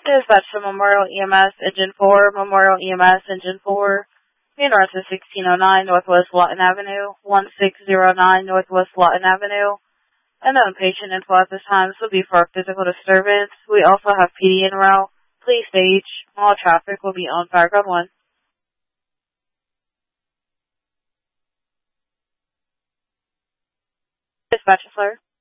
Dispatch to Memorial EMS Engine 4, Memorial EMS Engine 4, be north of 1609 Northwest Lawton Avenue, 1609 Northwest Lawton Avenue. Unknown patient info at this time. This will be for physical disturbance. We also have PD en route. Please stage. All traffic will be on Fireground 1. Dispatch, sir.